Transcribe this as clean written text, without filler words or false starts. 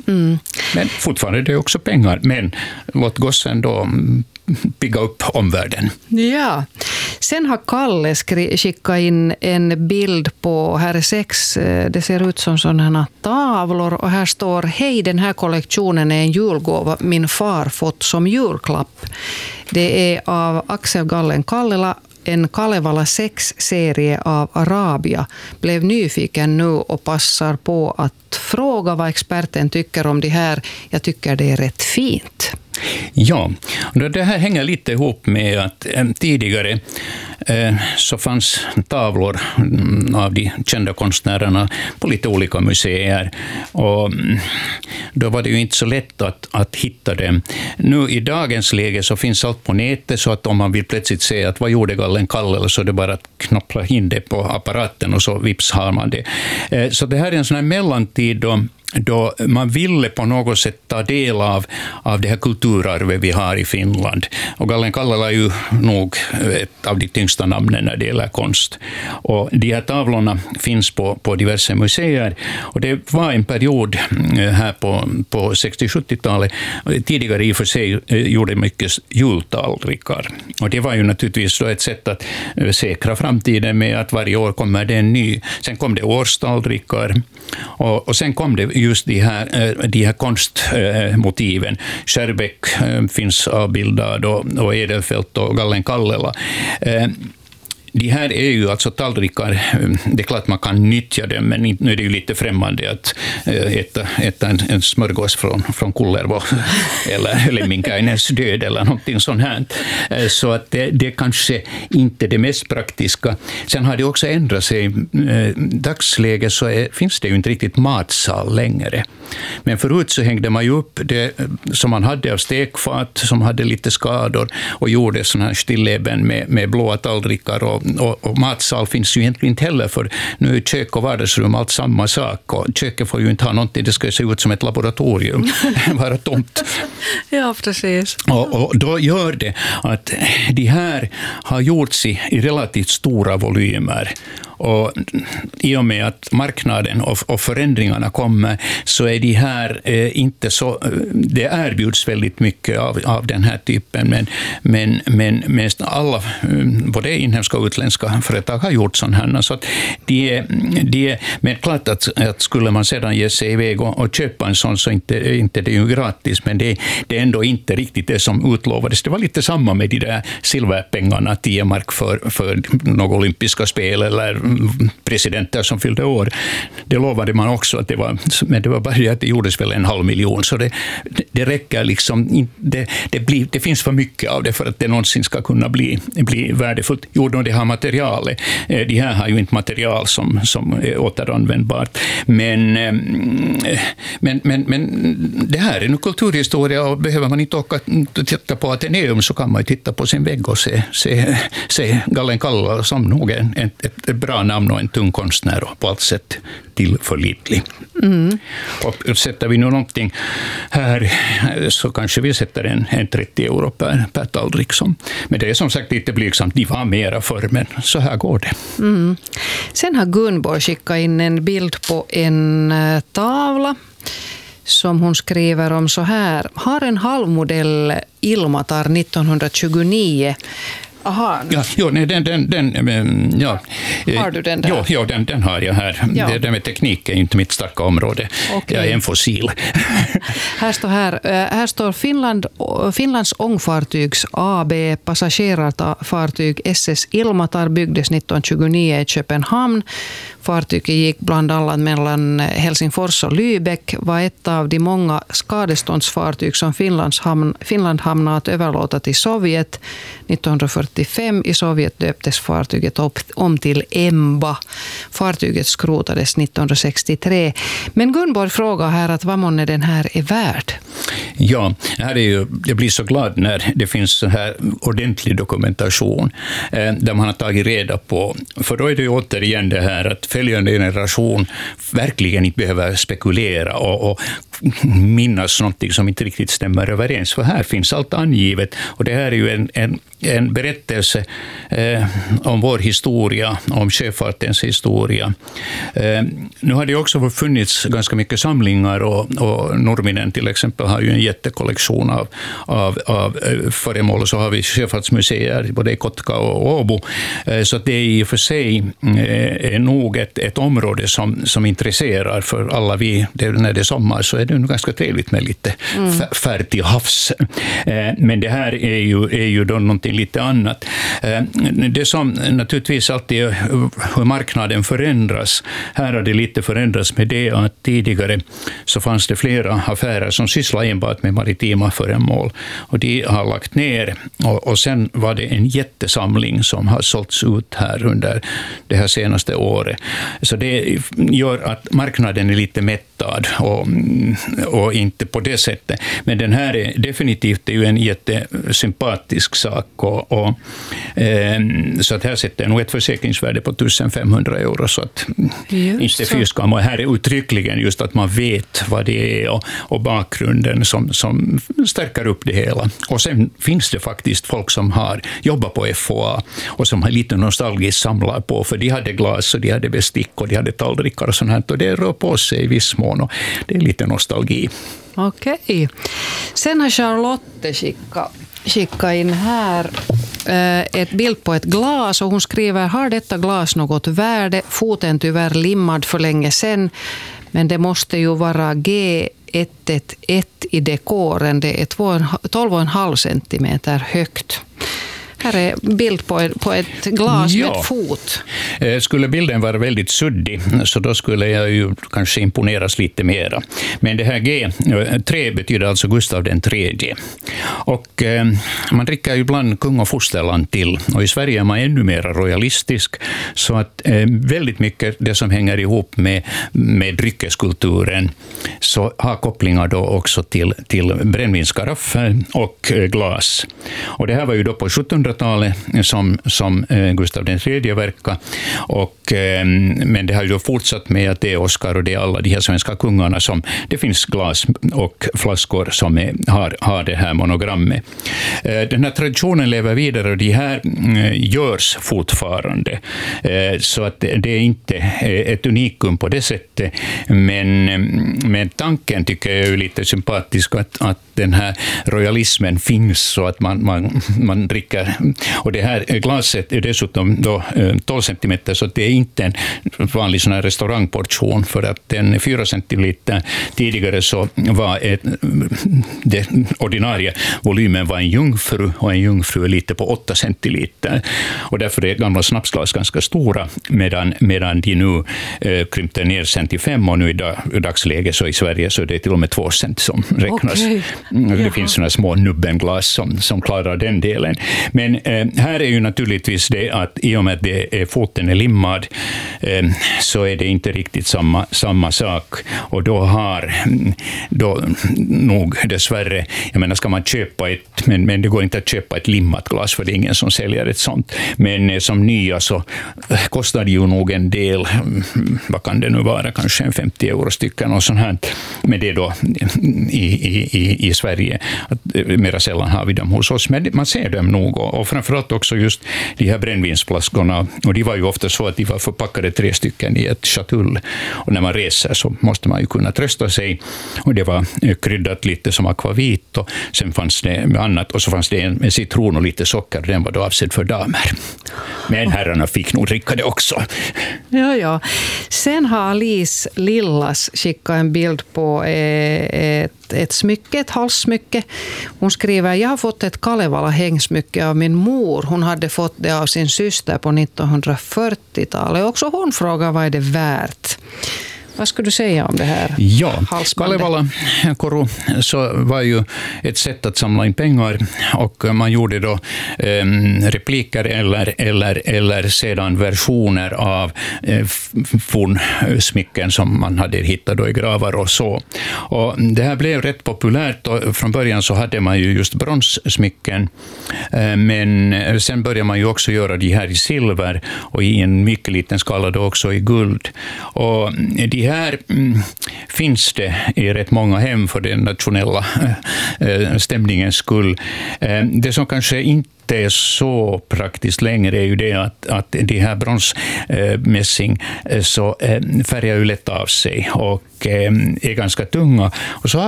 Men fortfarande är det också pengar. Men låt gossen då bygga upp omvärlden. Ja. Sen har Kalle skickat in en bild på, här är 6, det ser ut som sådana tavlor och här står: hej, den här kollektionen är en julgåva min far fått som julklapp. Det är av Axel Gallen Kallela, en Kalevala 6-serie av Arabia. Blev nyfiken nu och passar på att fråga vad experten tycker om det här. Jag tycker det är rätt fint. Ja, det här hänger lite ihop med att tidigare så fanns tavlor av de kända konstnärerna på lite olika museer. Och då var det ju inte så lätt att hitta dem. Nu i dagens läge så finns allt på nätet, så att om man vill plötsligt se att vad gjorde Gallen Kallela, så är det bara att knappra in det på apparaten och så vips har man det. Så det här är en sån här mellantid då man ville på något sätt ta del av det här kulturarvet vi har i Finland. Och Gallen Kallela är ju nog ett av de tyngsta namnen när det gäller konst. Och de här tavlorna finns på diverse museer. Och det var en period här på 60-70-talet, tidigare i och för sig gjorde mycket jultallrikar. Och det var ju naturligtvis då ett sätt att säkra framtiden med att varje år kommer det en ny. Sen kom det årstallrikar och sen kom det just de här konstmotiven. Skärbeck finns avbildad och Edelfelt och Gallen Kallela. De här är ju alltså tallrikar, det är klart man kan nyttja dem, men nu är det ju lite främmande att äta en smörgås från Kullervo eller Lemminkäinens död eller någonting sånt här. Så att det är kanske inte det mest praktiska. Sen har det också ändrat sig. I dagsläget så finns det ju inte riktigt matsal längre. Men förut så hängde man ju upp det som man hade av stekfat som hade lite skador och gjorde sådana här stilleben med blåa tallrikar och matsal finns ju egentligen inte heller, för nu är kök och vardagsrum allt samma sak och köket får ju inte ha någonting, det ska se ut som ett laboratorium, vara tomt. Ja, precis. Och då gör det att de här har gjorts i relativt stora volymer. Och i och med att marknaden och förändringarna kommer så är de här inte så, det erbjuds väldigt mycket av den här typen, men alla, både inhemska och utländska företag har gjort sådana här, så att men klart att skulle man sedan ge sig iväg och köpa en sån, så inte det är ju gratis, men det är ändå inte riktigt det som utlovades. Det var lite samma med de där silverpengarna, 10 mark för några olympiska spel eller presidenter som fyllde år. Det lovade man också att det var, men det var bara att det gjordes väl 500 000, så det räcker liksom, det finns för mycket av det för att det någonsin ska kunna bli värdefullt. Jo, det har materialet. De här har ju inte material som är återanvändbart. Men det här är nu kulturhistoria, och behöver man inte åka titta på Ateneum så kan man ju titta på sin vägg och se Gallen Kallela som nog ett bra namn och en tung konstnär och på allt sätt tillförlitlig. Och sätter vi nu någonting här så kanske vi sätter en 30 euro per tallrik. Men det är som sagt lite blygsamt, de var mera förr, men så här går det. Sen har Gunborg skickat in en bild på en tavla som hon skriver om så här: har en halvmodell Ilmatar 1929. Aha. Ja, nej, ja. Har du den där? Ja, den har jag här. Ja. Det med teknik är inte mitt starka område. Okay. Jag är en fossil. Här står Finlands ångfartygs AB passagerarfartyg SS Ilmatar byggdes 1929 i Köpenhamn. Fartyget gick bland annat mellan Helsingfors och Lübeck, var ett av de många skadeståndsfartyg som Finland hamnade att överlåta till Sovjet. 1945 i Sovjet döptes fartyget om till Emba. Fartyget skrotades 1963. Men Gunborg frågar här att vad månne den här är värd? Ja, jag blir så glad när det finns så här ordentlig dokumentation där man har tagit reda på, för då är det ju återigen det här att följande generation verkligen inte behöver spekulera och minnas någonting som inte riktigt stämmer överens, för här finns allt angivet, och det här är ju en berättelse om vår historia, om sjöfartens historia. Nu har det också funnits ganska mycket samlingar, och Nurminen till exempel har ju en jättekollektion av föremål, och så har vi sjöfartsmuseer både i Kotka och Åbo, så att det är i och för sig nog ett område som intresserar för alla vi. När det är sommar så är det ganska trevligt med lite färd till havs. Men det här är ju då någonting lite annat. Det som naturligtvis alltid är hur marknaden förändras. Här har det lite förändrats med det att tidigare så fanns det flera affärer som sysslar enbart med maritima föremål, och de har lagt ner, och sen var det en jättesamling som har sålts ut här under det här senaste året. Så det gör att marknaden är lite mättad och inte på det sättet. Men den här är definitivt ju en jättesympatisk sak, så att här sätter nog ett försäkringsvärde på 1500 euro, så att inte fyskam. Och här är uttryckligen just att man vet vad det är och bakgrunden som stärker upp det hela. Och sen finns det faktiskt folk som har jobbat på FOA och som har lite nostalgiskt samlar på, för de hade glas och de hade bestick och de hade tallrikar och sånt här, och det rör på sig i viss mån, och det är lite nostalgi. Okej. Sen har Charlotte skickat in här ett bild på ett glas, och hon skriver: har detta glas något värde? Foten tyvärr limmad för länge sedan, men det måste ju vara G111 i dekoren. Det är 12,5 centimeter högt. Här är bild på ett glas med fot. Skulle bilden vara väldigt suddig så då skulle jag ju kanske imponeras lite mera. Men det här G3 betyder alltså Gustav den tredje. Och man dricker ju ibland kung och fosterland till. Och i Sverige är man ännu mer royalistisk. Så att väldigt mycket det som hänger ihop med dryckeskulturen så har kopplingar då också till brännvinskaraffer och glas. Och det här var ju då på 1700-talet som Gustav den tredje verkade. Men det har ju då fortsatt med att det är Oscar och det är alla de här svenska kungarna som det finns glas och flaskor som har det här monogrammet. Den här traditionen lever vidare och de här görs fortfarande. Så att det är inte ett unikum på det sättet. Men tanken tycker jag är lite sympatisk att den här royalismen finns så att man dricker. Och det här glaset är dessutom då 12 centimeter, så det är inte en vanlig sån här restaurangportion, för att den 4 centiliter tidigare så var det ordinarie volymen var en jungfru, och en jungfru är lite på 8 centiliter. Och därför är gamla snapsglas ganska stora, medan de nu krympte ner sen till 5, och nu i dagsläget så i Sverige så är det till och med 2 cent som räknas. Okay. Det finns såna små nubbenglas som klarar den delen. Men här är ju naturligtvis det att i och med att foten är limmad så är det inte riktigt samma sak. Och då nog dessvärre, jag menar, ska man köpa men det går inte att köpa ett limmat glas, för det är ingen som säljer ett sånt. Men som nya så kostar det ju nog en del, vad kan det nu vara, kanske en 50 euro stycken och sånt här. Men det är då i Sverige. Mera sällan har vi dem hos oss, men man ser dem nog, och framförallt också just de här brännvinsflaskorna, och de var ju ofta så att de var förpackade 3 stycken i ett chatull, och när man reser så måste man ju kunna trösta sig, och det var kryddat lite som akvavit, och sen fanns det annat, och så fanns det en citron och lite socker, den var då avsedd för damer. Men herrarna fick nog dricka det också. Ja. Sen har Alice Lillas skickat en bild på ett smycke, ett halssmycke. Hon skriver: jag har fått ett Kalevala hängsmycke av min mor. Hon hade fått det av sin syster på 1940-talet. Också hon frågar vad är det värt. Vad skulle du säga om det här? Ja, Kalevala koru så var ju ett sätt att samla in pengar, och man gjorde då repliker eller sedan versioner av fornsmycken som man hade hittat då i gravar och så. Och det här blev rätt populärt, och från början så hade man ju just bronssmycken, men sen började man ju också göra de här i silver och i en mycket liten skala då också i guld. Och de här finns det i rätt många hem för den nationella stämningens skull. Det som kanske inte är så praktiskt längre är ju det att de här bronsmässing så färgar ju lätt av sig och är ganska tunga. Och så